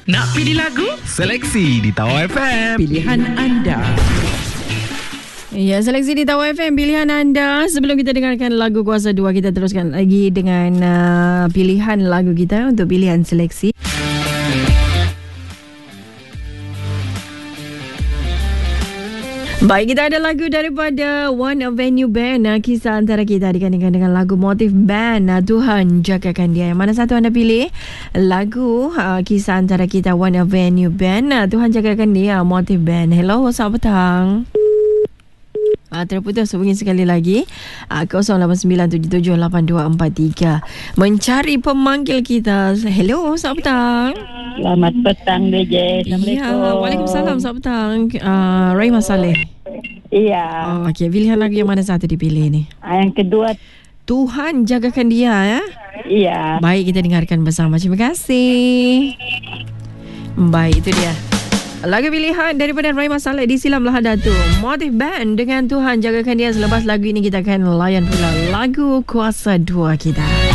Nak pilih lagu? Seleksi di Tawar FM. Pilihan anda. Ya, seleksi di Tawar FM, pilihan anda. Sebelum kita dengarkan lagu Kuasa 2, kita teruskan lagi dengan pilihan lagu kita untuk pilihan seleksi. Baik, kita ada lagu daripada One Avenue Band. Kisah antara kita digandingkan dengan lagu Motif Band, Tuhan Jagakan Dia. Yang mana satu anda pilih? Lagu Kisah Antara Kita, One Avenue Band, Tuhan Jagakan Dia, Motif Band. Hello, selamat petang. Terputus, hubungi sekali lagi 0897782243 mencari pemanggil kita. Hello, selamat petang. Selamat petang DJ. Assalamualaikum. Ya, waalaikumsalam, selamat petang. Rahimah Saleh. Iya. Okey, pilihan lagu yang mana satu dipilih ni? Yang kedua, Tuhan Jagakan Dia, ya. iya. Baik, kita dengarkan bersama. Terima kasih. Baik, itu dia lagu pilihan daripada Rahimah Saleh di Silamlah Datu, Motif Band dengan Tuhan Jagakan Dia. Selepas lagu ini kita akan layan pula lagu Kuasa 2 kita.